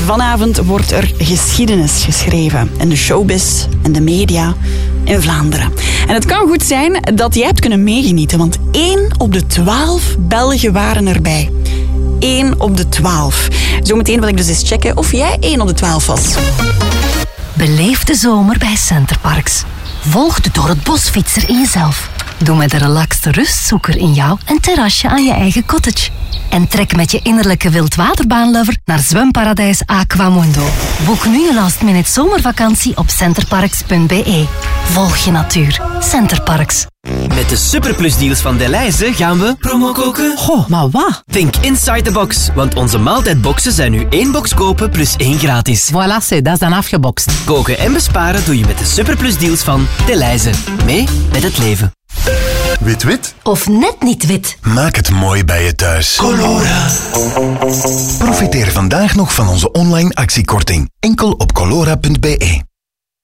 vanavond wordt er geschiedenis geschreven. In de showbiz en de media in Vlaanderen. En het kan goed zijn dat jij hebt kunnen meegenieten, want 1 op de 12 Belgen waren erbij. 1 op de 12. Zometeen wil ik dus eens checken of jij 1 op de 12 was. Beleef de zomer bij Centerparks. Volg de door het bosfietser in jezelf. Doe met de relaxte rustzoeker in jou een terrasje aan je eigen cottage. En trek met je innerlijke wildwaterbaanlover naar zwemparadijs Aquamundo. Boek nu je last-minute zomervakantie op centerparks.be. Volg je natuur. Centerparks. Met de superplusdeals van Delhaize gaan we promo koken. Goh, maar wat? Think inside the box, want onze maaltijdboxen zijn nu 1 box kopen plus 1 gratis. Voilà, dat is dan afgebokst. Koken en besparen doe je met de superplusdeals van Delhaize. Mee met het leven. Wit-wit? Of net niet wit. Maak het mooi bij je thuis. Colora. Profiteer vandaag nog van onze online actiekorting. Enkel op colora.be.